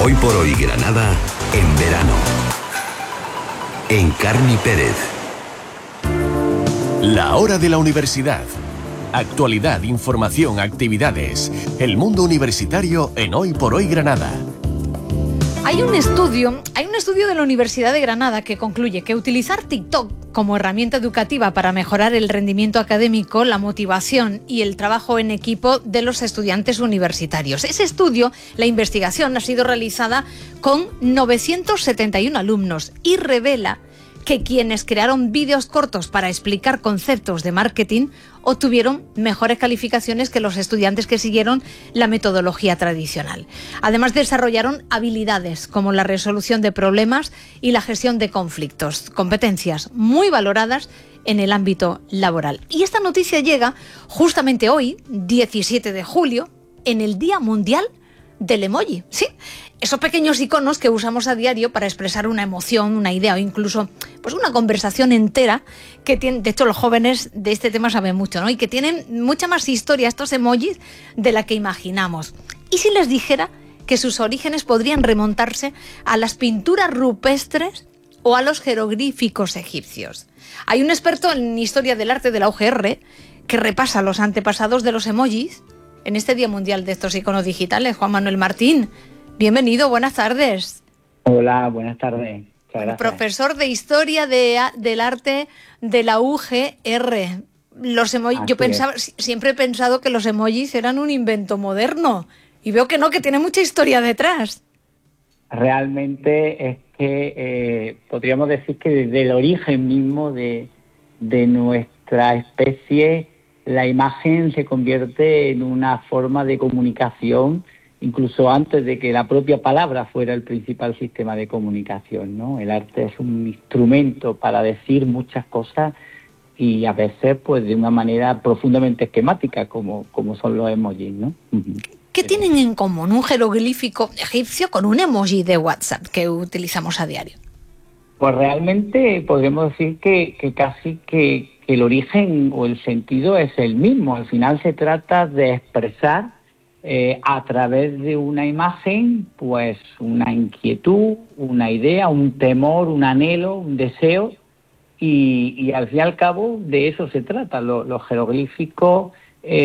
Hoy por hoy Granada, en verano. En Carmi Pérez. La hora de la universidad. Actualidad, información, actividades. El mundo universitario en Hoy por hoy Granada. Hay un estudio de la Universidad de Granada que concluye que utilizar TikTok como herramienta educativa para mejorar el rendimiento académico, la motivación y el trabajo en equipo de los estudiantes universitarios. Ese estudio, la investigación, ha sido realizada con 971 alumnos y revela que quienes crearon vídeos cortos para explicar conceptos de marketing obtuvieron mejores calificaciones que los estudiantes que siguieron la metodología tradicional. Además, desarrollaron habilidades como la resolución de problemas y la gestión de conflictos, competencias muy valoradas en el ámbito laboral. Y esta noticia llega justamente hoy, 17 de julio, en el Día Mundial del Emoji. Sí, esos pequeños iconos que usamos a diario para expresar una emoción, una idea o incluso pues una conversación entera que tienen. De hecho, los jóvenes de este tema saben mucho, ¿no? Y que tienen mucha más historia estos emojis de la que imaginamos. ¿Y si les dijera que sus orígenes podrían remontarse a las pinturas rupestres o a los jeroglíficos egipcios? Hay un experto en historia del arte de la UGR que repasa los antepasados de los emojis en este Día Mundial de estos iconos digitales. Juan Manuel Martín, bienvenido, buenas tardes. Hola, buenas tardes. Muchas gracias. Profesor de Historia del Arte de la UGR. Los emojis, siempre he pensado que los emojis eran un invento moderno y veo que no, que tiene mucha historia detrás. Realmente es que podríamos decir que desde el origen mismo de nuestra especie, la imagen se convierte en una forma de comunicación incluso antes de que la propia palabra fuera el principal sistema de comunicación, ¿no? El arte es un instrumento para decir muchas cosas y a veces pues de una manera profundamente esquemática, como son los emojis, ¿no? ¿Qué tienen en común un jeroglífico egipcio con un emoji de WhatsApp que utilizamos a diario? Pues realmente podríamos decir que casi que el origen o el sentido es el mismo. Al final se trata de expresar a través de una imagen, pues una inquietud, una idea, un temor, un anhelo, un deseo, y al fin y al cabo de eso se trata. Los jeroglíficos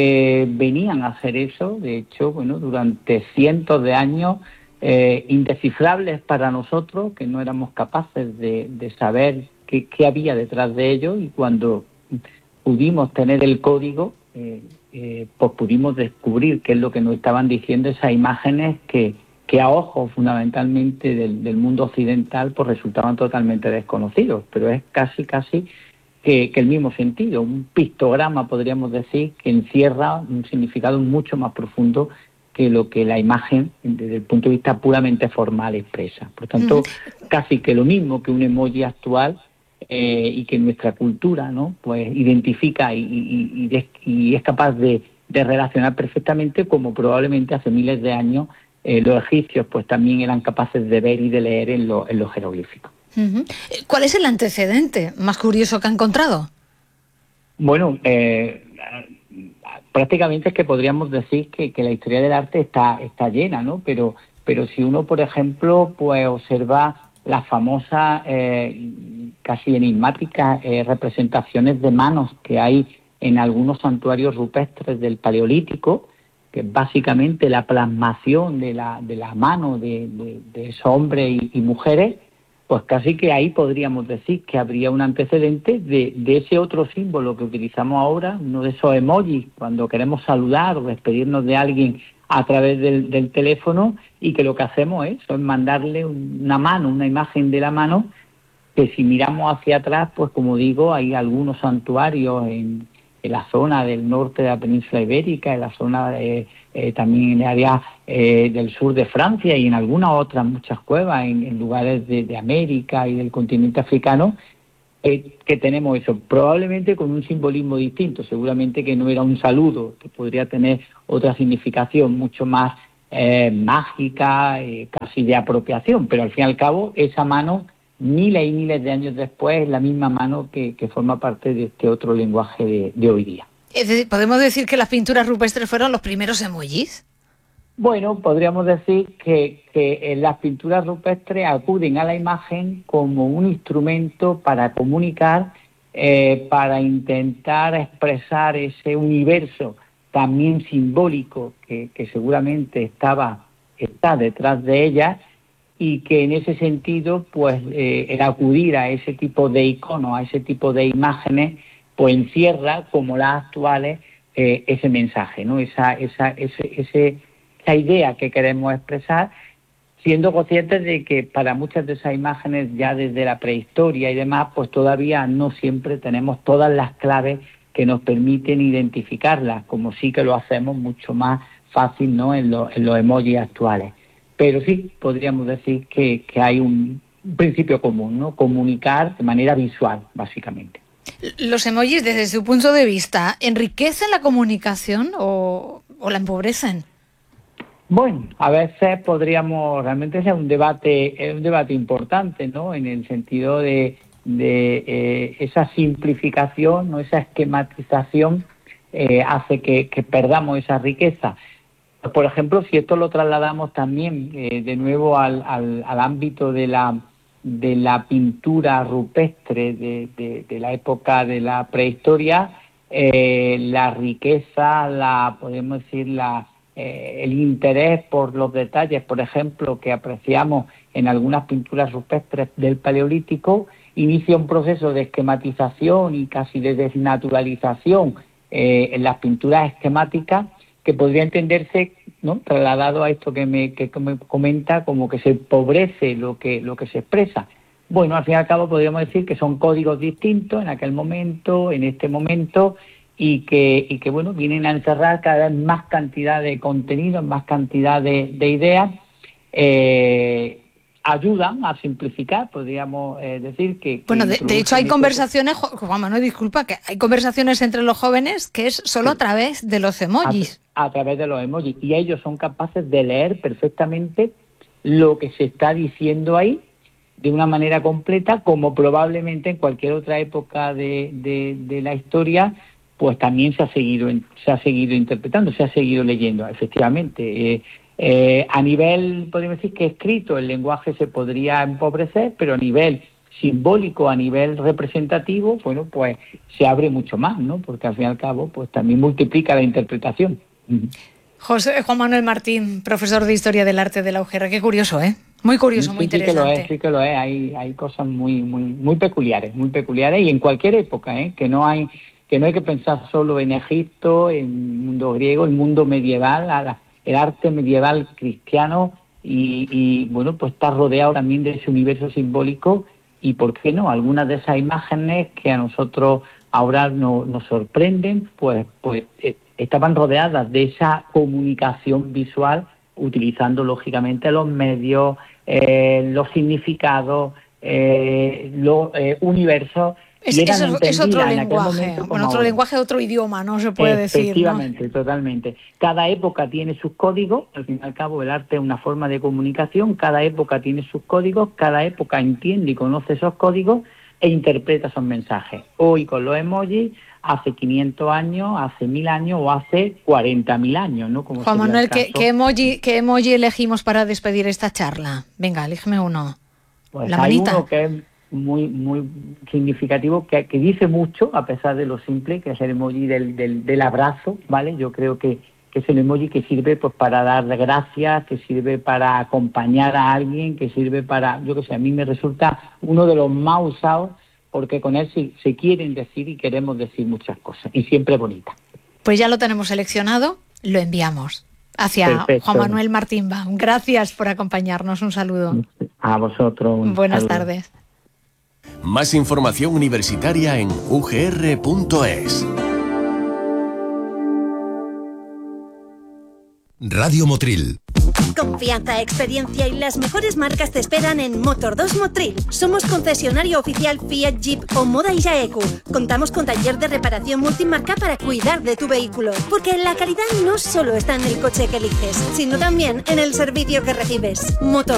venían a hacer eso, de hecho, bueno, durante cientos de años, indescifrables para nosotros, que no éramos capaces de saber qué había detrás de ellos, y cuando pudimos tener el código, pues pudimos descubrir qué es lo que nos estaban diciendo esas imágenes que a ojos fundamentalmente del mundo occidental pues resultaban totalmente desconocidos, pero es casi que el mismo sentido, un pictograma podríamos decir que encierra un significado mucho más profundo que lo que la imagen desde el punto de vista puramente formal expresa. Por tanto, casi que lo mismo que un emoji actual, y que nuestra cultura, ¿no?, pues identifica y es capaz de relacionar perfectamente, como probablemente hace miles de años los egipcios pues también eran capaces de ver y de leer en los jeroglíficos. ¿Cuál es el antecedente más curioso que ha encontrado? Bueno, prácticamente es que podríamos decir que la historia del arte está llena, ¿no? Pero si uno, por ejemplo, pues observa las famosas, casi enigmáticas representaciones de manos que hay en algunos santuarios rupestres del Paleolítico, que es básicamente la plasmación de la mano de esos hombres y mujeres, pues casi que ahí podríamos decir que habría un antecedente de ese otro símbolo que utilizamos ahora, uno de esos emojis, cuando queremos saludar o despedirnos de alguien a través del teléfono, y que lo que hacemos es mandarle una mano, una imagen de la mano, que si miramos hacia atrás, pues como digo, hay algunos santuarios en la zona del norte de la península ibérica, en la zona también en el área del sur de Francia y en algunas otras muchas cuevas, en lugares de América y del continente africano, que tenemos eso, probablemente con un simbolismo distinto, seguramente que no era un saludo, que podría tener otra significación mucho más mágica, casi de apropiación, pero al fin y al cabo esa mano, miles y miles de años después, es la misma mano que forma parte de este otro lenguaje de hoy día. Es decir, ¿podemos decir que las pinturas rupestres fueron los primeros emojis? Bueno, podríamos decir que en las pinturas rupestres acuden a la imagen como un instrumento para comunicar, para intentar expresar ese universo también simbólico que seguramente está detrás de ella, y que en ese sentido, pues el acudir a ese tipo de iconos, a ese tipo de imágenes, pues encierra, como las actuales, ese mensaje, ¿no? Esa idea que queremos expresar, siendo conscientes de que para muchas de esas imágenes, ya desde la prehistoria y demás, pues todavía no siempre tenemos todas las claves que nos permiten identificarlas, como sí que lo hacemos mucho más fácil, ¿no?, en los emojis actuales. Pero sí, podríamos decir que hay un principio común, ¿no? Comunicar de manera visual, básicamente. ¿Los emojis, desde su punto de vista, enriquecen la comunicación o la empobrecen? Bueno, a veces podríamos, realmente es un debate importante, ¿no? En el sentido de esa simplificación, ¿no? Esa esquematización hace que perdamos esa riqueza. Por ejemplo, si esto lo trasladamos también de nuevo al ámbito de la pintura rupestre de la época de la prehistoria, la riqueza, podemos decir, el interés por los detalles, por ejemplo, que apreciamos en algunas pinturas rupestres del Paleolítico, inicia un proceso de esquematización y casi de desnaturalización en las pinturas esquemáticas, que podría entenderse, ¿no?, trasladado a esto que me comenta, como que se empobrece lo que se expresa. Bueno, al fin y al cabo podríamos decir que son códigos distintos en aquel momento, en este momento, y que bueno, vienen a encerrar cada vez más cantidad de contenido, más cantidad de ideas, ayudan a simplificar, podríamos decir que... Bueno, de hecho hay conversaciones, Juan Manuel, disculpa, que hay conversaciones entre los jóvenes que es solo a través de los emojis. A través de los emojis, y ellos son capaces de leer perfectamente lo que se está diciendo ahí de una manera completa, como probablemente en cualquier otra época de la historia, pues también se ha seguido interpretando, se ha seguido leyendo, efectivamente. A nivel, podríamos decir que escrito, el lenguaje se podría empobrecer, pero a nivel simbólico, a nivel representativo, bueno, pues se abre mucho más, ¿no? Porque al fin y al cabo, pues también multiplica la interpretación. Juan Manuel Martín, profesor de Historia del Arte de la UGR. Qué curioso, ¿eh? Muy curioso, muy interesante. Sí que lo es. Hay cosas muy peculiares, y en cualquier época, que no hay que pensar solo en Egipto, en el mundo griego, el mundo medieval, el arte medieval cristiano, y bueno, pues está rodeado también de ese universo simbólico, y por qué no, algunas de esas imágenes que a nosotros ahora nos sorprenden, pues estaban rodeadas de esa comunicación visual, utilizando lógicamente los medios, los significados, los universos. Es otro lenguaje, otro lenguaje, otro idioma, ¿no? Se puede decir, ¿no? Efectivamente, totalmente. Cada época tiene sus códigos, al fin y al cabo el arte es una forma de comunicación, cada época tiene sus códigos, cada época entiende y conoce esos códigos e interpreta esos mensajes. Hoy con los emojis, hace 500 años, hace 1000 años o hace 40.000 años, ¿no? Como Juan Manuel, ¿qué emoji elegimos para despedir esta charla? Venga, elégeme uno. Pues la hay manita. uno que es muy significativo, que dice mucho, a pesar de lo simple, que es el emoji del abrazo, ¿vale? Yo creo que es el emoji que sirve pues para dar gracias, que sirve para acompañar a alguien, que sirve para, yo qué sé, a mí me resulta uno de los más usados, porque con él se quieren decir y queremos decir muchas cosas, y siempre bonitas. Pues ya lo tenemos seleccionado, lo enviamos hacia Perfecto. Juan Manuel Martín Baum. Gracias por acompañarnos, un saludo. A vosotros. Buenas tardes. Más información universitaria en ugr.es. Radio Motril. Confianza, experiencia y las mejores marcas te esperan en Motor2 Motril. Somos concesionario oficial Fiat, Jeep o Moda y Jaeku. Contamos con taller de reparación multimarca para cuidar de tu vehículo. Porque la calidad no solo está en el coche que eliges, sino también en el servicio que recibes. Motor